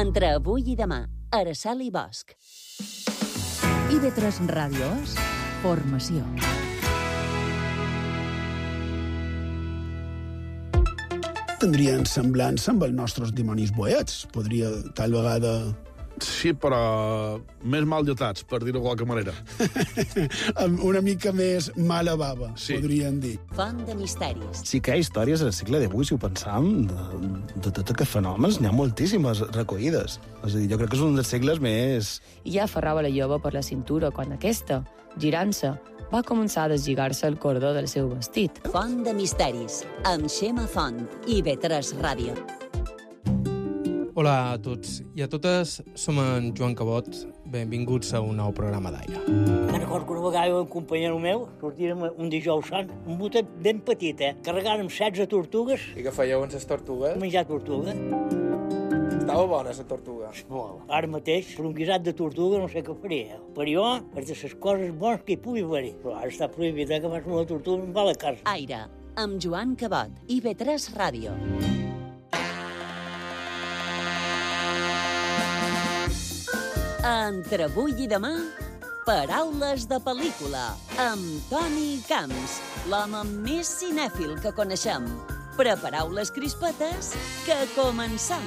Entre avui i demà, Araçal i Bosch. IB3 Ràdio és formació. Tindrien semblança amb els nostres dimonis boets. Podria, tal vegada... Sí, però més mal dotats, per dir-ho de qualque manera. Amb una mica més mala bava, sí. Podríem dir. Font de misteris. Sí que hi ha històries al segle XVIII, si ho pensam, de tots aquests fenòmens. N'hi ha moltíssimes recollides. És a dir, jo crec que és un dels segles més... I ja aferrava la jove per la cintura quan aquesta, girant-se, va començar a deslligar-se el cordó del seu vestit. Font de misteris, amb Xema Font i IB3 Ràdio. Hola a tots i a totes, som en Joan Cabot. Benvinguts a un nou programa d'Aire. Me'n recordo que una vegada un companyero meu sortírem un dijous sant, un botet ben petit, carregàrem 16 tortugues. I què fèieu amb les tortugues? Menjar tortuga. Estava bona, la tortuga. Molt. Ara mateix, per un guisat de tortuga no sé què faria. Per jo, és de les coses bones que hi pugui haver-hi. Però ara està prohibit que fas una tortuga i em va a la casa. Aire, amb Joan Cabot, IB3 Ràdio. Entre avui i demà, paraules de pel·lícula, amb Toni Camps, l'home més cinèfil que coneixem. Prepareu les crispetes, que comencem!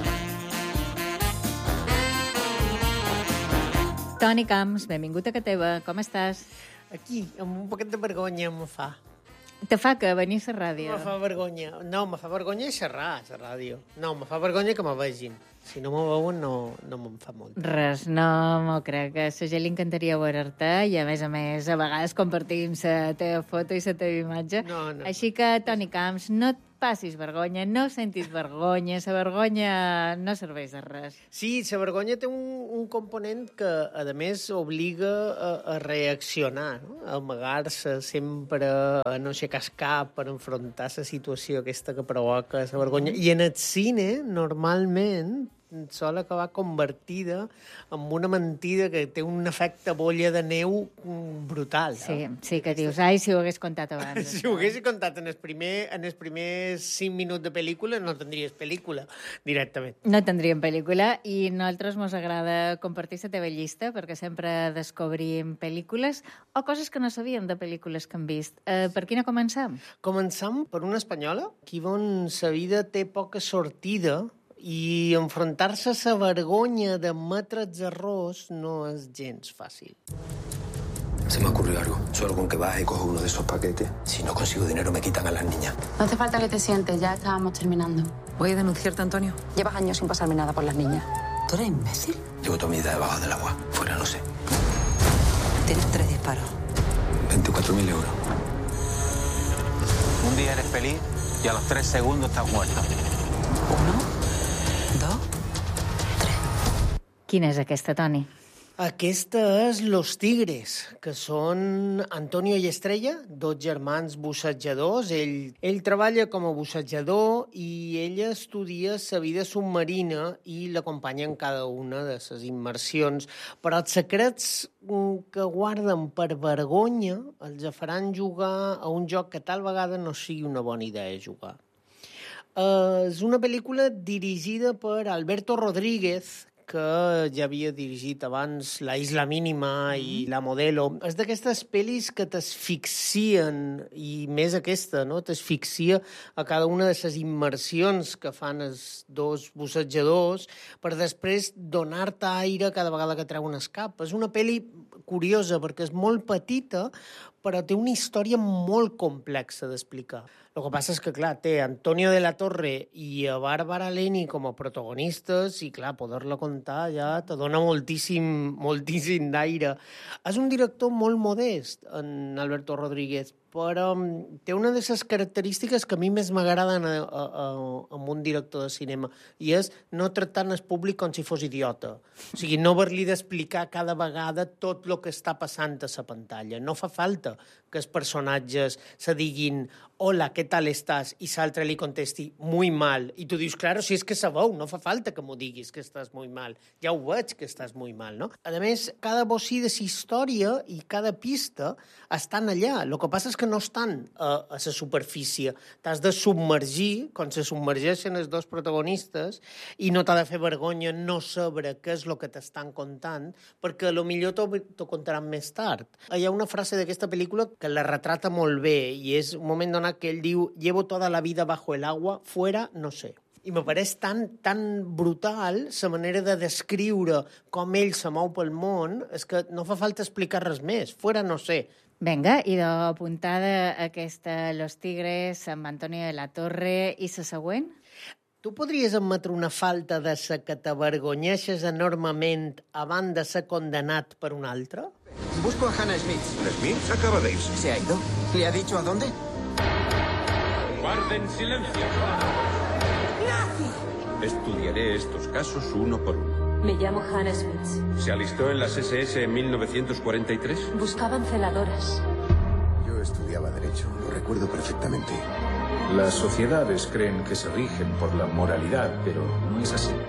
Toni Camps, benvingut a casa teva, com estàs? Aquí, amb un poquet de vergonya me fa. Te fa que venir a la ràdio? Me fa vergonya. No, me fa vergonya xerrar a la ràdio. No, me fa vergonya que me vegin. Si no me veuen, no me'n fa molt. Res, no m'ho crec. A la gent li encantaria veure-te i, a més, a vegades compartim la teva foto i la teva imatge. No. Així que, Toni Camps, no et passis vergonya, no sentis vergonya. La vergonya no serveix de res. Sí, la vergonya té un component que, a més, obliga a reaccionar, no? A amagar-se sempre, a no aixecar el cap per enfrontar la situació aquesta que provoca la vergonya. I en el cine, normalment, sol acabar convertida en una mentida que té un efecte bolla de neu brutal. Sí, que dius, ai, si ho hagués contat abans. Si ho hagués contat en els primers 5 minuts de pel·lícula, no tindries pel·lícula directament. No tindríem pel·lícula i nosaltres ens agrada compartir la teva llista perquè sempre descobrim pel·lícules o coses que no sabíem de pel·lícules que hem vist. Per quina començam? Començam per una espanyola, aquí on la vida té poca sortida i enfrontar-se a la vergonya d'admetre els errors no és gens fàcil. Se me ha ocurrido algo. Solo con que baje y cojo uno de esos paquetes. Si no consigo dinero, me quitan a las niñas. No hace falta que te sientes, ya estábamos terminando. Voy a denunciarte, Antonio. Llevas años sin pasarme nada por las niñas. ¿Tú eres imbécil? Llevo toda mi vida debajo del agua. Fuera no sé. Tienes 3 disparos. 24.000 euros. Un día eres feliz y a los 3 segundos estás muerto. 1, 2, 3. Quina és aquesta, Toni? Aquesta és Los Tigres, que són Antonio i Estrella, dos germans bussejadors. Ell treballa com a bussejador i ella estudia la vida submarina i l'acompanya en cada una de les immersions. Però els secrets que guarden per vergonya els faran jugar a un joc que tal vegada no sigui una bona idea jugar. És una pel·lícula dirigida per Alberto Rodríguez, que ja havia dirigit abans La Isla Mínima i La Modelo. És d'aquestes pel·lis que t'asfixien, i més aquesta, no? T'asfixia a cada una de les immersions que fan els dos bussejadors per després donar-te aire cada vegada que treu un escap. És una pel·li curiosa perquè és molt petita, però té una història molt complexa d'explicar. El que passa és que, clar, té Antonio de la Torre i a Bárbara Leni com a protagonistes i, clar, poder-la contar ja te dona moltíssim d'aire. És un director molt modest, en Alberto Rodríguez, però té una de les característiques que a mi més m'agraden en un director de cinema, i és no tractant el públic com si fos idiota. O sigui, no haver-li d'explicar cada vegada tot el que està passant a la pantalla. No fa falta que els personatges se diguin «Hola, què tal estàs?» i l'altre li contesti «Muy mal». I tu dius, claro, si és que sabeu, no fa falta que m'ho diguis que estàs muy mal. Ja ho veig que estàs muy mal, no? A més, cada bocí de la història i cada pista estan allà. El que passa és que no estan a la superfície. T'has de submergir, quan se submergeixen els dos protagonistes, i no t'ha de fer vergonya no saber què és el que t'estan contant, perquè potser t'ho contaran més tard. Hi ha una frase d'aquesta pel·lícula que la retrata molt bé, i és un moment donat que ell diu «Llevo toda la vida bajo el agua, fuera no sé». I me pareix tan brutal la manera de descriure com ell se mou pel món, és que no fa falta explicar res més, fuera no sé. Vinga, i d'apuntada aquesta Los Tigres amb Antonio de la Torre i la següent? Tu podries admetre una falta de sa que t'avergonyeixes enormement abans de ser condenat per un altre? Busco a Hannah Smith. ¿Smith acaba de irse? ¿Se ha ido? ¿Le ha dicho a dónde? Guarden silencio. Estudiaré estos casos uno por uno. Me llamo Hannah Smith. ¿Se alistó en las SS en 1943? Buscaban celadoras. Yo estudiaba Derecho, lo recuerdo perfectamente. Las sociedades creen que se rigen por la moralidad, pero no es así.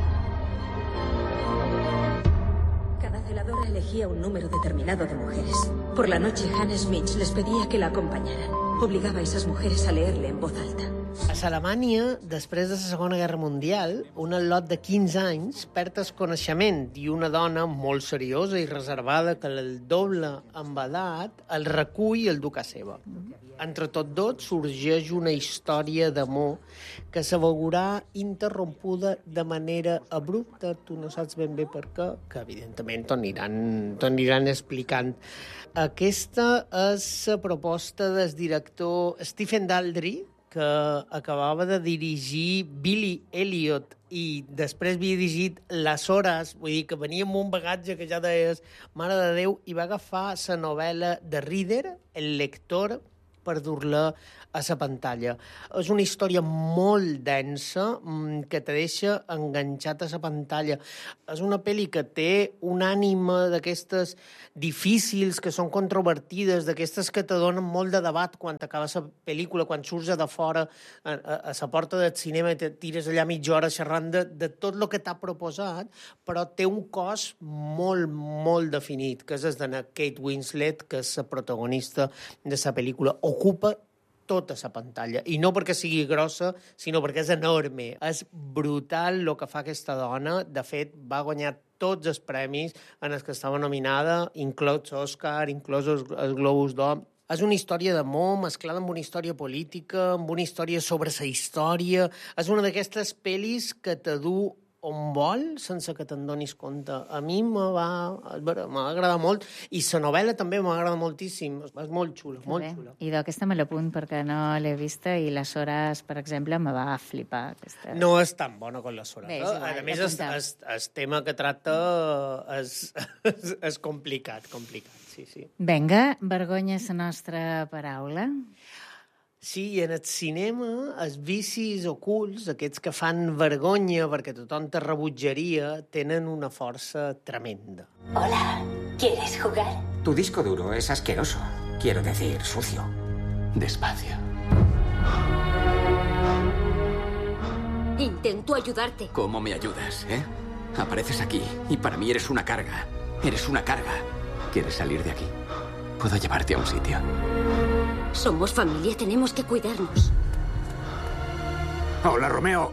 Cada celadora elegía un número determinado de mujeres. Por la noche, Hannah Smith les pedía que la acompañaran. Obligaba a esas mujeres a leerle en voz alta. A Alemanya, després de la Segona Guerra Mundial, un al·lot de 15 anys perd el coneixement i una dona molt seriosa i reservada que el doble amb edat el recull i el du a casa seva. Entre tot dos sorgeix una història d'amor que se veurà interrompuda de manera abrupta, tu no saps ben bé per què, que evidentment t'aniran explicant. Aquesta és la proposta del director Stephen Daldry, que acabava de dirigir Billy Elliot i després havia dirigit Les Hores, vull dir que venia amb un bagatge que ja deies, mare de Déu, i va agafar la novel·la de Reader, El lector, per dur-la a la pantalla. És una història molt densa que te deixa enganxat a la pantalla. És una pel·li que té una ànima d'aquestes difícils, que són controvertides, d'aquestes que te donen molt de debat quan t'acaba la pel·lícula, quan surts de fora a la porta del cinema i te tires allà mitja hora xerrant de tot el que t'ha proposat, però té un cos molt, molt definit, que és el de Kate Winslet, que és la protagonista de la pel·lícula. Ocupa tota la pantalla. I no perquè sigui grossa, sinó perquè és enorme. És brutal el que fa aquesta dona. De fet, va guanyar tots els premis en els que estava nominada, inclòs l'Oscar, inclòs els Globus d'Or. És una història d'amor mesclada amb una història política, amb una història sobre la història. És una d'aquestes pel·lis que te du on vol, sense que te'n donis compte. A mi m'agrada molt, i la novel·la també m'agrada moltíssim. És molt xula, molt xula. I d'aquesta me l'apunt perquè no l'he vista, i Les Hores, per exemple, me va flipar. No és tan bona com Les Hores. A més, el tema que tracta és complicat, sí. Vinga, vergonya és la nostra paraula. Sí, en el cinema, els vicis ocults, aquests que fan vergonya perquè tothom te rebutjaria, tenen una força tremenda. Hola, ¿quieres jugar? Tu disco duro es asqueroso. Quiero decir, sucio. Despacio. Intento ayudarte. ¿Cómo me ayudas, Apareces aquí y para mí eres una carga. Eres una carga. ¿Quieres salir de aquí? Puedo llevarte a un sitio. Somos familia, tenemos que cuidarnos. Hola, Romeo.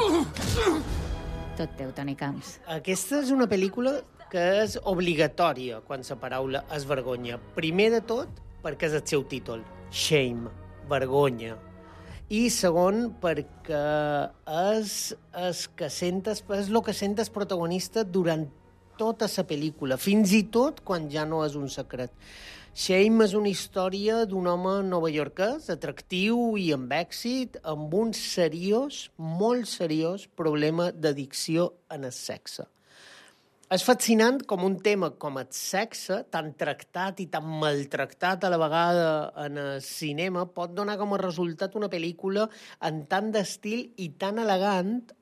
Tot teu, Toni Camps. Aquesta és una pel·lícula que és obligatòria quan la paraula és vergonya. Primer de tot, perquè és el seu títol. Shame, vergonya. I segon, perquè és el que sentes protagonista durant tota la pel·lícula, fins i tot quan ja no és un secret. Shame és una història d'un home novaiorquès, atractiu i amb èxit, amb un molt seriós problema d'addicció en el sexe. És fascinant com un tema com el sexe, tan tractat i tan maltractat a la vegada en el cinema, pot donar com a resultat una pel·lícula en tant d'estil i tan elegant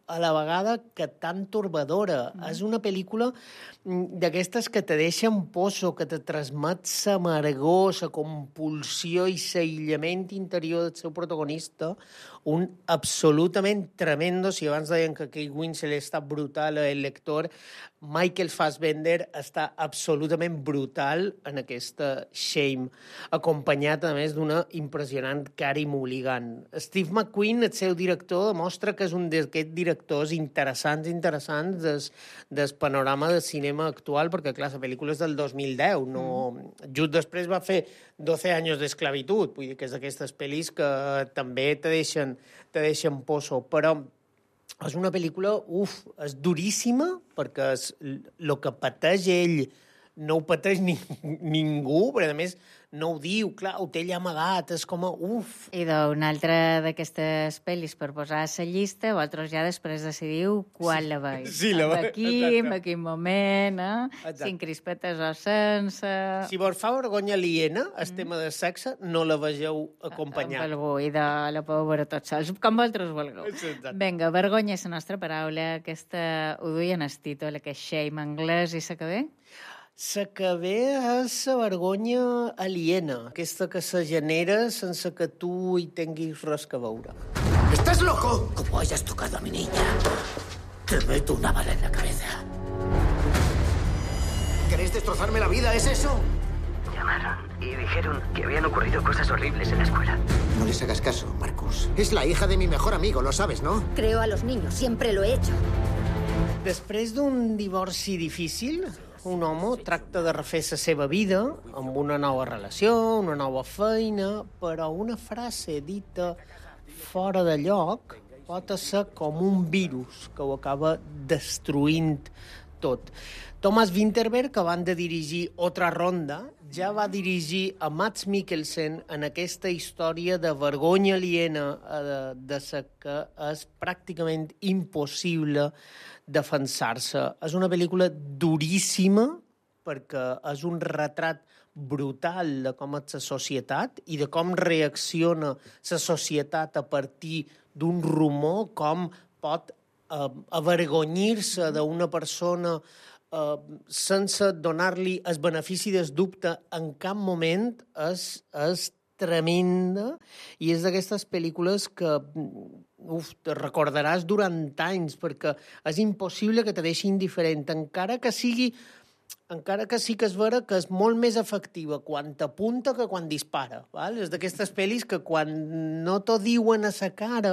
a la vegada que tan torbadora. És una pel·lícula d'aquestes que te deixen poso, que te transmet l'amargor, la compulsió i l'aïllament interior del seu protagonista, un absolutament tremendo. Si abans deien que Kate Winslet està brutal, el lector, Michael Fassbender està absolutament brutal en aquesta Shame, acompanyat, a més, d'una impressionant Carey Mulligan. Steve McQueen, el seu director, demostra que és un d'aquests directors interessants del panorama del cinema actual, perquè, clar, la pel·lícula és del 2010, just després va fer 12 anys d'esclavitud, vull dir que és d'aquestes pel·lis que també te deixen poso, però és una pel·lícula, és duríssima, perquè el que pateix ell no ho pateix ningú, però a més no ho diu, clar, ho té allà amagat, és com a I d'una altra d'aquestes pel·lis per posar a la llista, vosaltres ja després decidiu quan la veig. Sí, la veig, en quin moment, si en crispetes o sense... Si vos fa vergonya aliena, el tema de sexe, no la vegeu acompanyat. Amb algú, i la podeu veure tots sols, com vosaltres vulgueu. Vinga, vergonya és la nostra paraula, aquesta ho duien el títol, aquest shame anglès, i sa que ve? La que ve és la vergonya aliena, aquesta que se genera sense que tu hi tinguis res que veure. ¿Estás loco? Como hayas tocado a mi niña, te meto una bala en la cabeza. ¿Queréis destrozarme la vida? ¿Es eso? Llamaron y dijeron que habían ocurrido cosas horribles en la escuela. No les hagas caso, Marcus. Es la hija de mi mejor amigo, lo sabes, ¿no? Creo a los niños, siempre lo he hecho. Després d'un divorci difícil, un home tracta de refer la seva vida amb una nova relació, una nova feina, però una frase dita fora de lloc pot ser com un virus que ho acaba destruint tot. Thomas Vinterberg, que van de dirigir Otra Ronda, ja va dirigir a Mads Mikkelsen en aquesta història de vergonya aliena de la que és pràcticament impossible defensar-se. És una pel·lícula duríssima perquè és un retrat brutal de com és la societat i de com reacciona la societat a partir d'un rumor, com pot avergonyir-se d'una persona sense donar-li el benefici del dubte en cap moment. És tremenda i és d'aquestes pel·lícules que te recordaràs durant anys, perquè és impossible que te deixi indiferent, encara que sí que és vera que és molt més efectiva quan t'apunta que quan dispara. Val? És d'aquestes pel·lis que quan no t'ho diuen a la cara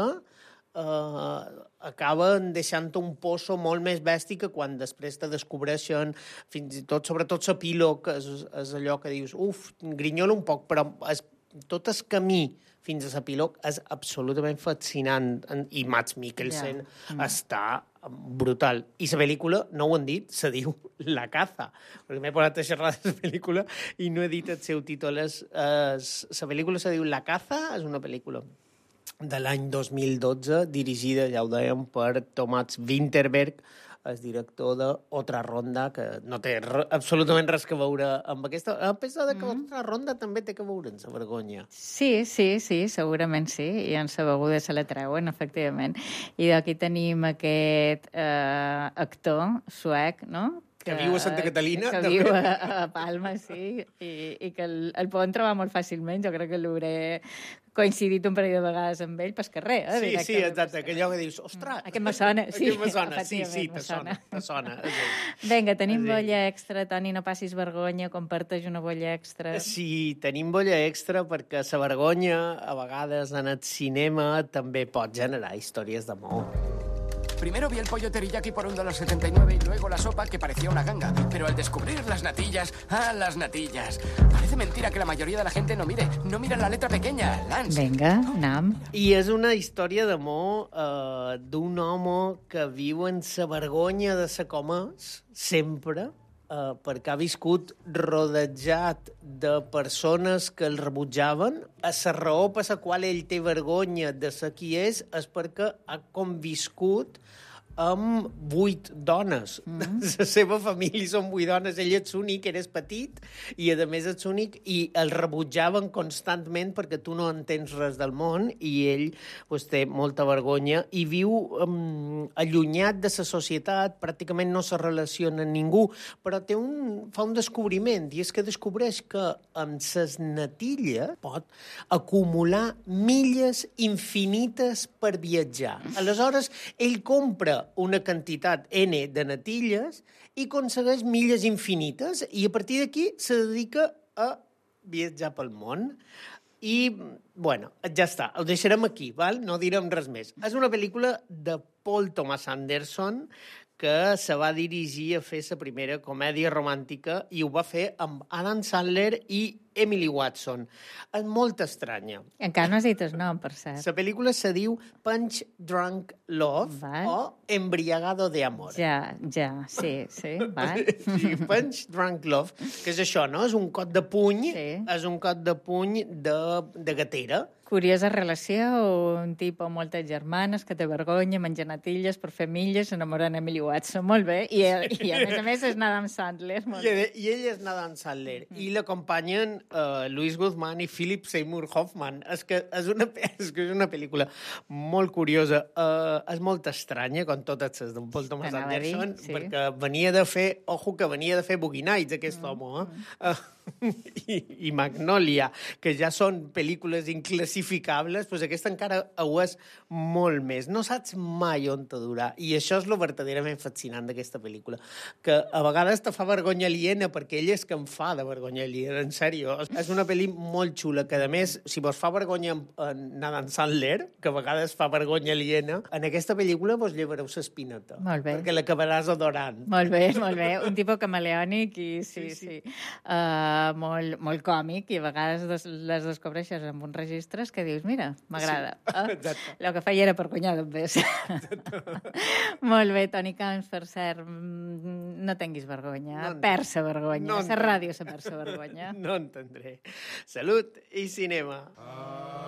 acaben deixant un poso molt més bèstic que quan després te descobreixen, fins i tot, sobretot l'epílog, és allò que dius, grinyola un poc, però tot el camí fins a l'epílog és absolutament fascinant, i Mads Mikkelsen està brutal. I la pel·lícula, no ho han dit, se diu La caza, perquè m'he posat a xerrar de la pel·lícula i no he dit el seu títol. La pel·lícula se diu La caza, és una pel·lícula de l'any 2012, dirigida, ja ho dèiem, per Thomas Vinterberg, el director d'Otra Ronda, que no té absolutament res que veure amb aquesta... A pesar de que Otra Ronda també té que veure amb la vergonya. Sí, segurament sí, i en la beguda se la treuen, efectivament. I d'aquí tenim aquest actor suec, no?, que viu a Santa Catalina. Que viu a Palma, sí, i que el poden trobar molt fàcilment. Jo crec que l'hauré coincidit un parell de vegades amb ell pel carrer. Sí, exacte, allò que dius, ostres... Aquest me sona, sí. Sí, te sona. Vinga, tenim bolla extra. Toni, no passis vergonya, comparteix una bolla extra. Sí, tenim bolla extra perquè la vergonya, a vegades, en el cinema, també pot generar històries d'amor. Primero vi el pollo teriyaki por $1.79 y luego la sopa, que parecía una ganga. Pero al descubrir las natillas... las natillas! Parece mentira que la mayoría de la gente no mira la letra pequeña, Lance. Vinga, anem. I és una història d'amor d'un home que viu en la vergonya de ser com és, sempre, perquè ha viscut rodejat de persones que el rebutjaven. La raó per la qual ell té vergonya de ser qui és perquè ha conviscut amb 8 dones. La seva família són 8 dones. Ell és l'únic, eres petit, i a més és l'únic, i el rebutjaven constantment perquè tu no entens res del món, i ell pues, té molta vergonya i viu allunyat de la societat, pràcticament no se relaciona amb ningú, però fa un descobriment, i és que descobreix que amb ses natilles pot acumular milles infinites per viatjar. Aleshores, ell compra una quantitat N de natilles i aconsegueix milles infinites, i a partir d'aquí se dedica a viatjar pel món. I, bueno, ja està, ho deixarem aquí, val? No direm res més. És una pel·lícula de Paul Thomas Anderson que se va dirigir a fer la primera comèdia romàntica i ho va fer amb Adam Sandler i Emily Watson. És molt estranya. Encara no has dit el nom, per cert. La pel·lícula se diu Punch Drunk Love o Embriagado de Amor. Ja, sí, val. Sí, Punch Drunk Love, que és això, no? És un cop de puny, és un cop de puny de gatera. Curiosa relació, un tipus amb moltes germanes que té vergonya, menja natilles per fer milles, s'enamoren Emily Watson, molt bé, i a més és Adam Sandler. I ell és Adam Sandler, i l'acompanyen Luis Guzmán i Philip Seymour Hoffman. És que és una pel·lícula molt curiosa, és molt estranya, com totes les d'en Paul Thomas Anderson, perquè venia de fer Boogie Nights, aquest home, i Magnolia, que ja són pel·lícules inclassificables, doncs aquesta encara ho és molt més. No saps mai on te durà. I això és lo verdaderament fascinant d'aquesta pel·lícula, que a vegades te fa vergonya aliena, perquè ell és que em fa de vergonya aliena, en sèrio. És una pel·li molt xula, que a més, si vos fa vergonya en Adam Sandler, que a vegades fa vergonya aliena, en aquesta pel·lícula vos llevareu s'espineta. Molt bé. Perquè l'acabaràs adorant. Molt bé. Un tipus camaleònic i sí. Molt còmic, i a vegades les descobreixes amb uns registres que dius, mira, m'agrada. El que feia era per guanyar d'envers. Molt bé, Toni Camps, per cert, no tinguis vergonya, persa vergonya. La ràdio se persa vergonya. No entendré. Salut i cinema.